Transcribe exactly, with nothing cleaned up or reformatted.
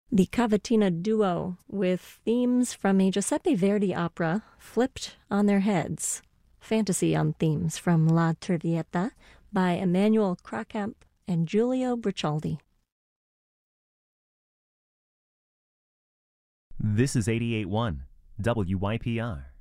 The Cavatina Duo, with themes from a Giuseppe Verdi opera flipped on their heads. Fantasy on themes from La Traviata by Emmanuel Krakamp and Giulio Briccialdi. This is eighty-eight point one W Y P R.